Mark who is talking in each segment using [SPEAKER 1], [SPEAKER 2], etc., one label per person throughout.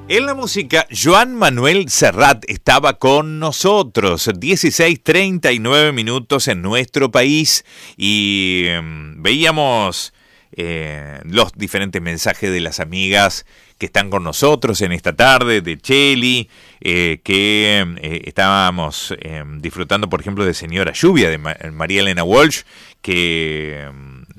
[SPEAKER 1] En la música, Joan Manuel Serrat estaba con nosotros, 16:39 minutos en nuestro país, y veíamos los diferentes mensajes de las amigas que están con nosotros en esta tarde, de Cheli, que estábamos disfrutando, por ejemplo, de Señora Lluvia, de María Elena Walsh, que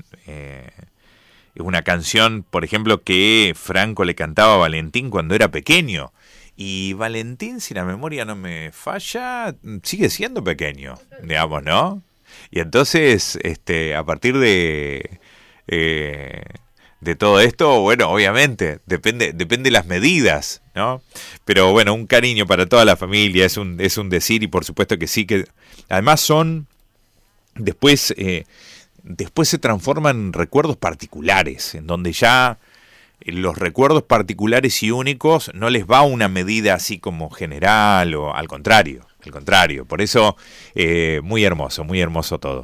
[SPEAKER 1] es una canción, por ejemplo, que Franco le cantaba a Valentín cuando era pequeño. Y Valentín, si la memoria no me falla, sigue siendo pequeño, digamos, ¿no? Y entonces, a partir de todo esto, bueno, obviamente, depende de las medidas, ¿no? Pero bueno, un cariño para toda la familia, es un decir, y por supuesto que sí, que además son, después se transforman en recuerdos particulares, en donde ya los recuerdos particulares y únicos no les va una medida así como general, o al contrario. Por eso, muy hermoso todo.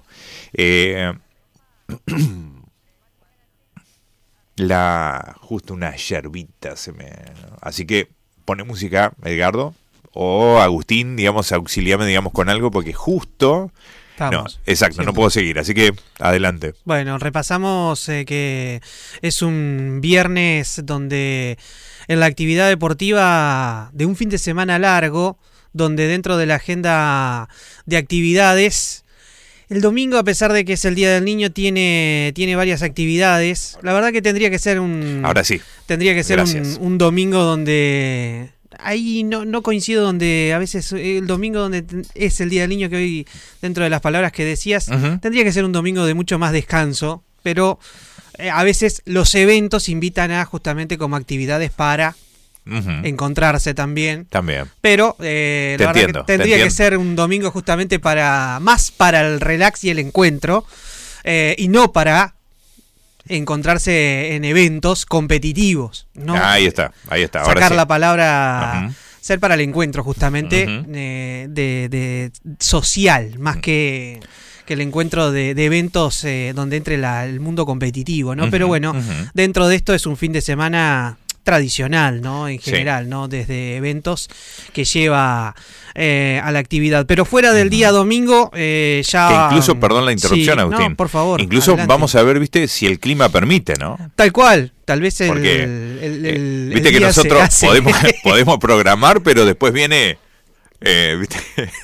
[SPEAKER 1] Justo una yerbita así que pone música, Edgardo, o Agustín, digamos, auxiliame, digamos, con algo, porque justo...
[SPEAKER 2] Estamos.
[SPEAKER 1] No, exacto, siempre. No puedo seguir, así que adelante.
[SPEAKER 2] Bueno, repasamos que es un viernes donde en la actividad deportiva de un fin de semana largo, donde dentro de la agenda de actividades, el domingo, a pesar de que es el Día del Niño, tiene varias actividades. La verdad que tendría que ser
[SPEAKER 1] Ahora sí.
[SPEAKER 2] Tendría que ser un domingo donde... Ahí no coincido, donde a veces el domingo donde es el Día del Niño, que hoy, dentro de las palabras que decías, tendría que ser un domingo de mucho más descanso, pero a veces los eventos invitan a justamente como actividades para encontrarse también. Pero la verdad que tendría que ser un domingo justamente más para el relax y el encuentro, y no para encontrarse en eventos competitivos, ¿no?
[SPEAKER 1] Ahí está. Ahora
[SPEAKER 2] sacar
[SPEAKER 1] sí.
[SPEAKER 2] la palabra, ser para el encuentro justamente, de social, más que el encuentro de eventos donde entre el mundo competitivo, ¿no? Pero bueno, dentro de esto es un fin de semana tradicional, ¿no? En general, ¿no? Desde eventos que lleva a la actividad. Pero fuera del día domingo, ya...
[SPEAKER 1] Que incluso, perdón la interrupción, Agustín.
[SPEAKER 2] No, por favor.
[SPEAKER 1] Incluso
[SPEAKER 2] adelante.
[SPEAKER 1] Vamos a ver, ¿viste? Si el clima permite, ¿no?
[SPEAKER 2] Tal cual. Tal vez
[SPEAKER 1] Porque, viste que nosotros podemos programar, pero después viene... ¿viste?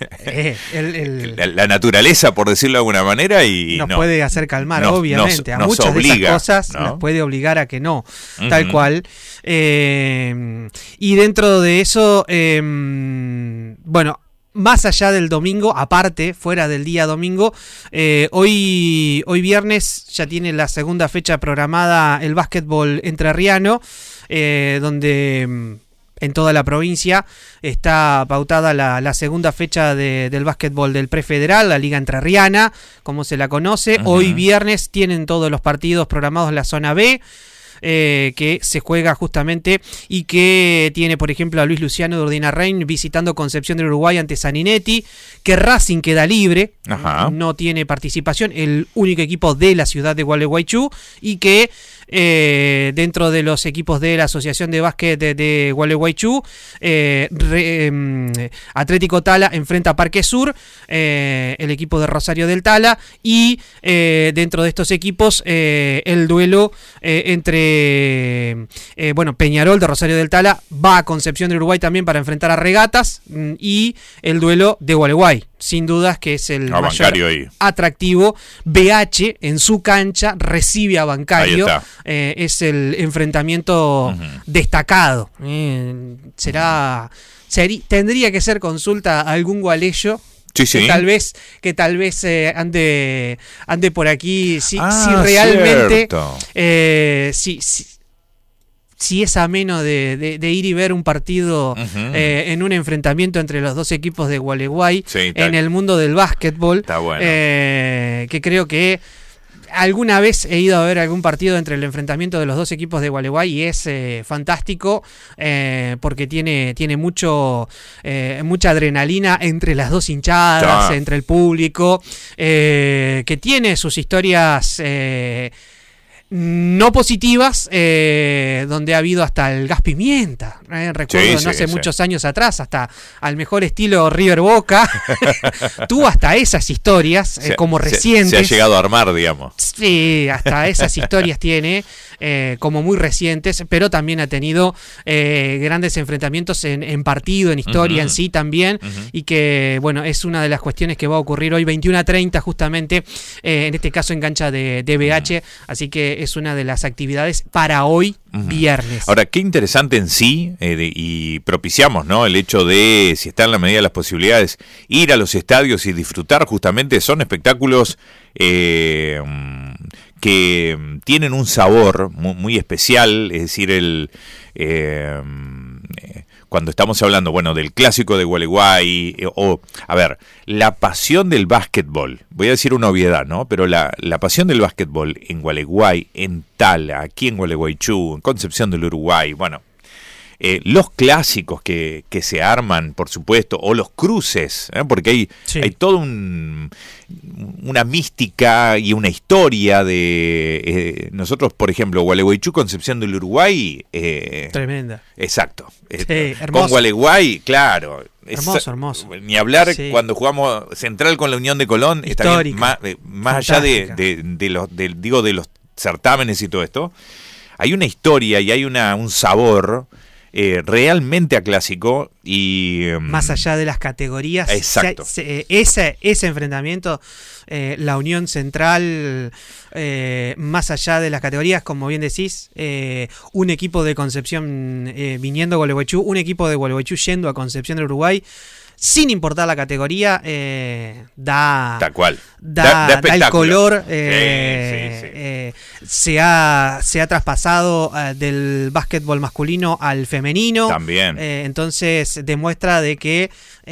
[SPEAKER 1] La naturaleza, por decirlo de alguna manera, y
[SPEAKER 2] nos puede hacer calmar, obviamente. A muchas obliga, de esas cosas, ¿no? Nos puede obligar a que no, tal cual. Y dentro de eso, bueno, más allá del domingo, aparte, fuera del día domingo, hoy viernes ya tiene la segunda fecha programada el básquetbol entrerriano, donde... En toda la provincia está pautada la segunda fecha del básquetbol del prefederal, la Liga Entrerriana, como se la conoce. Hoy viernes tienen todos los partidos programados en la zona B, que se juega justamente, y que tiene, por ejemplo, a Luis Luciano de Urdinarrain visitando Concepción del Uruguay ante Saninetti, que Racing queda libre, no tiene participación, el único equipo de la ciudad de Gualeguaychú, y que dentro de los equipos de la Asociación de Básquet de Gualeguaychú, Atlético Tala enfrenta a Parque Sur, el equipo de Rosario del Tala, y dentro de estos equipos el duelo entre Peñarol de Rosario del Tala va a Concepción del Uruguay también para enfrentar a Regatas, y el duelo de Gualeguay, sin dudas que es el mayor atractivo. BH en su cancha recibe a Bancario, es el enfrentamiento destacado. Tendría que ser consulta a algún gualeyo.
[SPEAKER 1] Sí.
[SPEAKER 2] Que tal vez ande por aquí, si realmente si es ameno de ir y ver un partido en un enfrentamiento entre los dos equipos de Gualeguay en el mundo del básquetbol.
[SPEAKER 1] Está bueno.
[SPEAKER 2] Que creo que alguna vez he ido a ver algún partido entre el enfrentamiento de los dos equipos de Gualeguay, y es fantástico, porque tiene mucha adrenalina entre las dos hinchadas, entre el público, que tiene sus historias no positivas, donde ha habido hasta el gas pimienta. Recuerdo, no hace muchos años atrás, hasta al mejor estilo River Boca. Tuvo hasta esas historias como recientes.
[SPEAKER 1] Se ha llegado a armar, digamos.
[SPEAKER 2] Sí, hasta esas historias tiene, como muy recientes, pero también ha tenido grandes enfrentamientos en partido, en historia en sí también, y que, bueno, es una de las cuestiones que va a ocurrir hoy 21:30 justamente, en este caso en cancha de BH, así que es una de las actividades para hoy viernes.
[SPEAKER 1] Ahora, qué interesante en sí, y propiciamos, ¿no?, el hecho de, si está en la medida de las posibilidades, ir a los estadios y disfrutar. Justamente son espectáculos que tienen un sabor muy, muy especial, es decir, cuando estamos hablando, bueno, del clásico de Gualeguay, la pasión del básquetbol, voy a decir una obviedad, ¿no?, pero la pasión del básquetbol en Gualeguay, en Tala, aquí en Gualeguaychú, en Concepción del Uruguay, bueno, los clásicos que se arman, por supuesto, o los cruces, porque hay toda una mística y una historia de nosotros, por ejemplo, Gualeguaychú, Concepción del Uruguay.
[SPEAKER 2] Tremenda.
[SPEAKER 1] Exacto.
[SPEAKER 2] Sí, hermoso.
[SPEAKER 1] Con Gualeguay, claro.
[SPEAKER 2] Hermoso.
[SPEAKER 1] Ni hablar cuando jugamos Central con la Unión de Colón, está bien, más allá de los certámenes y todo esto, hay una historia y hay un sabor realmente a clásico, y
[SPEAKER 2] más allá de las categorías.
[SPEAKER 1] Exacto.
[SPEAKER 2] Ese enfrentamiento, la Unión Central, más allá de las categorías, como bien decís, un equipo de Concepción viniendo a Gualeguaychú, un equipo de Gualeguaychú yendo a Concepción del Uruguay, sin importar la categoría, da el color. Se ha traspasado del básquetbol masculino al femenino.
[SPEAKER 1] También.
[SPEAKER 2] Entonces demuestra de que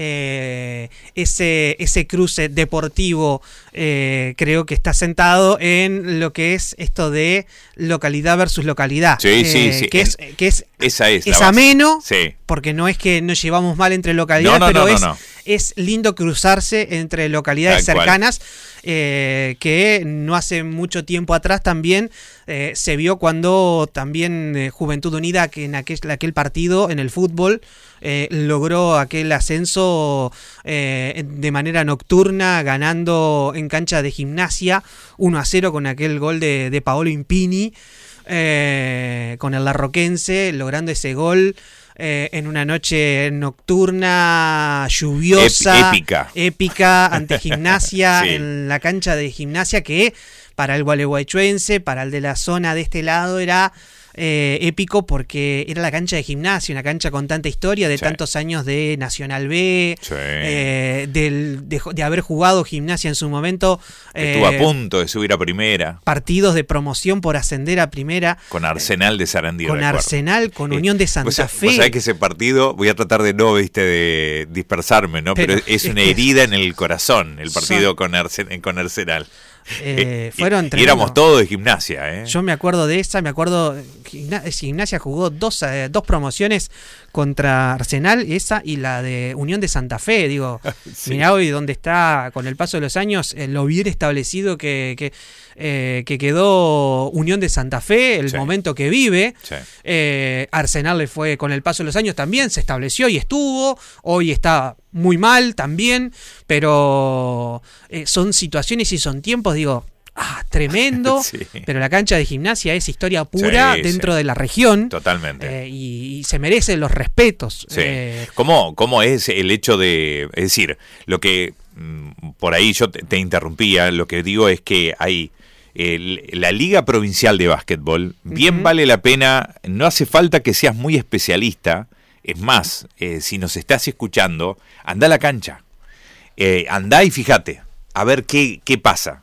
[SPEAKER 2] ese cruce deportivo creo que está sentado en lo que es esto de localidad versus localidad. Que es ameno, porque no es que nos llevamos mal entre localidades, es lindo cruzarse entre localidades cercanas, que no hace mucho tiempo atrás también se vio cuando también Juventud Unida, que en aquel partido en el fútbol logró aquel ascenso de manera nocturna, ganando en cancha de Gimnasia 1-0 con aquel gol de Paolo Impini, con el larroquense, logrando ese gol en una noche nocturna, lluviosa, épica ante Gimnasia, en la cancha de Gimnasia, que para el gualeguaychuense, para el de la zona de este lado, era épico, porque era la cancha de Gimnasia, una cancha con tanta historia, de tantos años de Nacional B, de haber jugado Gimnasia en su momento.
[SPEAKER 1] Estuvo a punto de subir a primera.
[SPEAKER 2] Partidos de promoción por ascender a primera.
[SPEAKER 1] Con Arsenal de Sarandí.
[SPEAKER 2] Con Arsenal, con Unión de Santa Fe.
[SPEAKER 1] Vos sabés que ese partido, voy a tratar de de dispersarme, ¿no? Pero es una herida en el corazón, el partido con Arsenal. Y éramos todos de Gimnasia,
[SPEAKER 2] Yo me acuerdo de esa, Gimnasia jugó dos promociones contra Arsenal, esa y la de Unión de Santa Fe. Digo, mirá hoy donde está, con el paso de los años, lo bien establecido que quedó Unión de Santa Fe, el momento que vive. Arsenal le fue, con el paso de los años también se estableció y estuvo, hoy está muy mal también, pero son situaciones y son tiempos, digo, tremendo, pero la cancha de Gimnasia es historia pura dentro de la región.
[SPEAKER 1] Totalmente.
[SPEAKER 2] Y se merece los respetos.
[SPEAKER 1] ¿Cómo es el hecho de, es decir, lo que por ahí yo te interrumpía, lo que digo es que hay la Liga Provincial de Básquetbol, bien vale la pena, no hace falta que seas muy especialista. Es más, si nos estás escuchando, andá a la cancha, andá y fíjate, a ver qué pasa.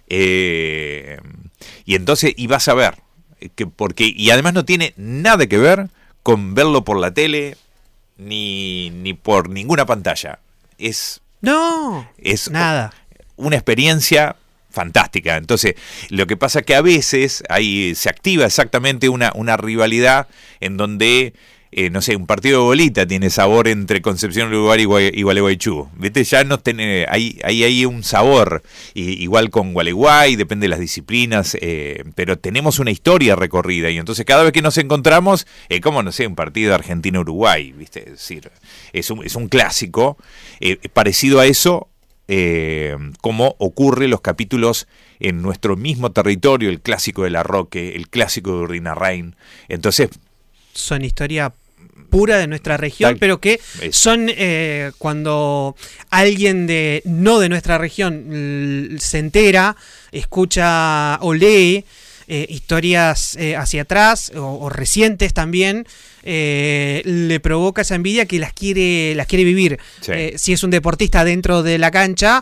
[SPEAKER 1] Y entonces, y vas a ver, y además no tiene nada que ver con verlo por la tele, ni por ninguna pantalla. Es
[SPEAKER 2] nada.
[SPEAKER 1] Una experiencia fantástica. Entonces, lo que pasa es que a veces ahí se activa exactamente una rivalidad en donde no sé, un partido de bolita tiene sabor entre Concepción del Uruguay y Gualeguaychú. ¿Viste? Ya no tiene, hay un sabor, igual con Gualeguay, depende de las disciplinas, pero tenemos una historia recorrida y entonces cada vez que nos encontramos, como no sé, un partido de Argentina-Uruguay, ¿viste? Es decir, es un clásico, parecido a eso, como ocurre los capítulos en nuestro mismo territorio, el clásico de La Roque, el clásico de Urdinarrain. Entonces,
[SPEAKER 2] son historia pura de nuestra región, pero que son cuando alguien no de nuestra región se entera, escucha o lee historias hacia atrás o recientes también, le provoca esa envidia que las quiere vivir.
[SPEAKER 1] Sí.
[SPEAKER 2] Si es un deportista dentro de la cancha,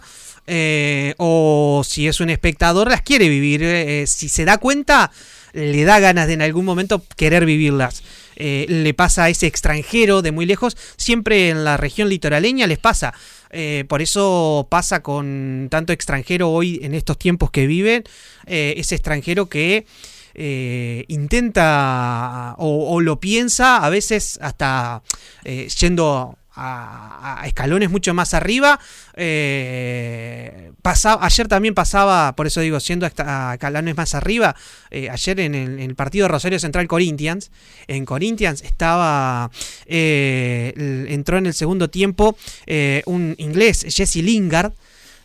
[SPEAKER 2] o si es un espectador, las quiere vivir. Si se da cuenta, le da ganas de en algún momento querer vivirlas. Le pasa a ese extranjero de muy lejos, siempre en la región litoraleña les pasa. Por eso pasa con tanto extranjero hoy en estos tiempos que viven, ese extranjero que intenta o lo piensa, a veces hasta yendo a escalones mucho más arriba. Ayer también pasaba, por eso digo, yendo a escalones más arriba, ayer en el partido de Rosario Central Corinthians, en Corinthians estaba, entró en el segundo tiempo un inglés, Jesse Lingard,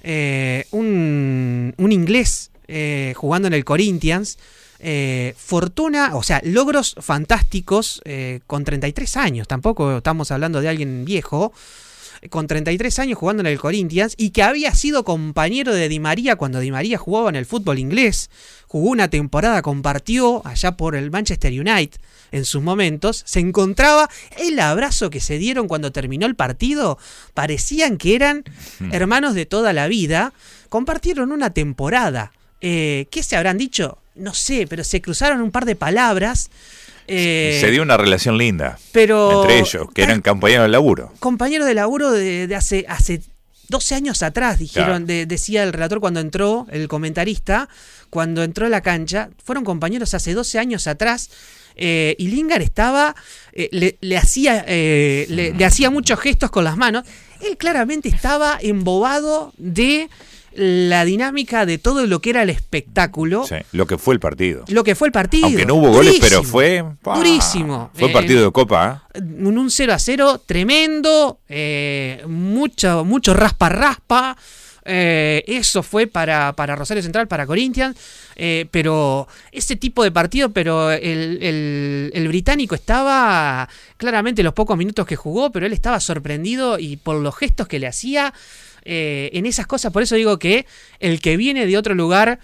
[SPEAKER 2] un inglés jugando en el Corinthians. Fortuna, o sea, logros fantásticos, con 33 años, tampoco estamos hablando de alguien viejo, con 33 años jugando en el Corinthians, y que había sido compañero de Di María cuando Di María jugaba en el fútbol inglés, jugó una temporada, compartió allá por el Manchester United en sus momentos, se encontraba, el abrazo que se dieron cuando terminó el partido, parecían que eran hermanos de toda la vida, compartieron una temporada. ¿Qué se habrán dicho? No sé, pero se cruzaron un par de palabras.
[SPEAKER 1] Se dio una relación linda
[SPEAKER 2] pero
[SPEAKER 1] entre ellos, que eran compañeros de laburo.
[SPEAKER 2] Compañeros de laburo de hace 12 años atrás, dijeron, claro. Decía el relator cuando entró, el comentarista, cuando entró a la cancha, fueron compañeros hace 12 años atrás. Y Lingard estaba, le hacía muchos gestos con las manos. Él claramente estaba embobado de la dinámica de todo lo que era el espectáculo. Sí,
[SPEAKER 1] lo que fue el partido.
[SPEAKER 2] Aunque
[SPEAKER 1] no hubo goles, pero fue
[SPEAKER 2] durísimo.
[SPEAKER 1] Fue partido de Copa.
[SPEAKER 2] Un 0-0 tremendo, mucho raspa. Eso fue para Rosario Central, para Corinthians, pero ese tipo de partido, pero el británico estaba claramente los pocos minutos que jugó, pero él estaba sorprendido y por los gestos que le hacía en esas cosas. Por eso digo que el que viene de otro lugar,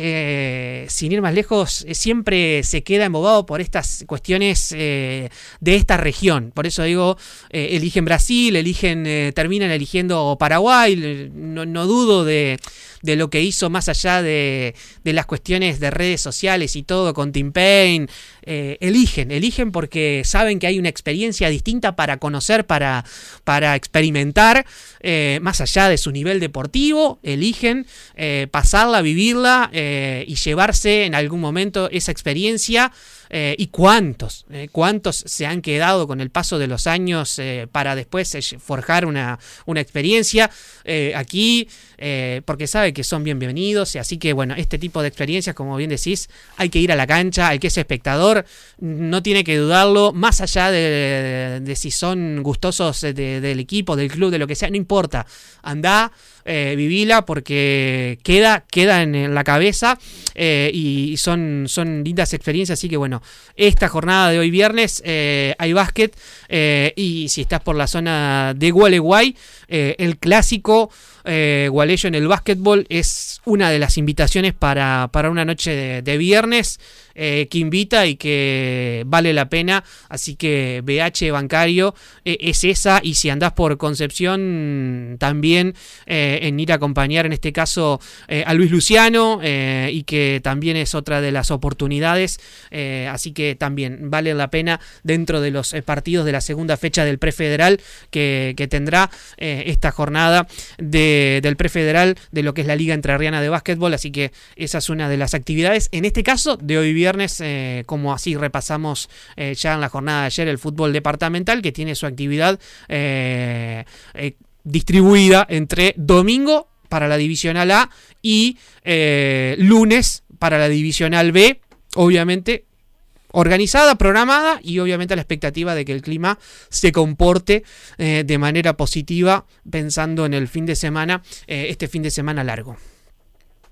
[SPEAKER 2] sin ir más lejos, siempre se queda embobado por estas cuestiones de esta región. Por eso digo, eligen Brasil, terminan eligiendo Paraguay. No dudo de lo que hizo, más allá de las cuestiones de redes sociales y todo con Tim Payne. Eligen porque saben que hay una experiencia distinta para conocer, para experimentar, más allá de su nivel deportivo. Eligen pasarla, vivirla y llevarse en algún momento esa experiencia. Y cuántos se han quedado con el paso de los años para después forjar una experiencia aquí, porque sabe que son bienvenidos. Así que bueno, este tipo de experiencias, como bien decís, hay que ir a la cancha, el que es espectador no tiene que dudarlo, más allá de si son gustosos del equipo, del club, de lo que sea, no importa, andá, vivila, porque queda en la cabeza, y son lindas experiencias. Así que bueno, esta jornada de hoy viernes hay básquet, y si estás por la zona de Gualeguay, el clásico gualeyo en el básquetbol es una de las invitaciones para una noche de viernes, que invita y que vale la pena. Así que BH Bancario es esa, y si andás por Concepción también, en ir a acompañar en este caso a Luis Luciano, y que también es otra de las oportunidades así que también vale la pena dentro de los partidos de la segunda fecha del prefederal que tendrá esta jornada del prefederal de lo que es la Liga Entrerriana de Básquetbol, así que esa es una de las actividades, en este caso de hoy viernes, como así repasamos ya en la jornada de ayer el fútbol departamental, que tiene su actividad distribuida entre domingo para la Divisional A y lunes para la Divisional B, obviamente organizada, programada y obviamente a la expectativa de que el clima se comporte de manera positiva pensando en el fin de semana, este fin de semana largo.